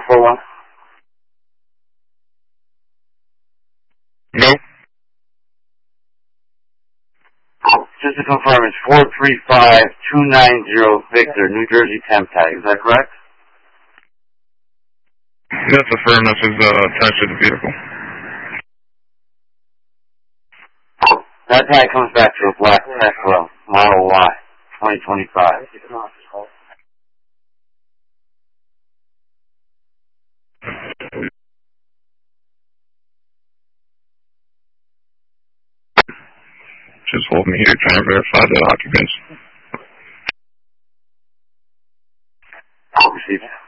941? No. Just to confirm, it's 435290 Victor, New Jersey temp tag. Is that correct? That's affirmed. This is attached to the vehicle. That tag comes back to a black Tesla Model Y, 2025. Just hold me here trying to verify the occupants. Received.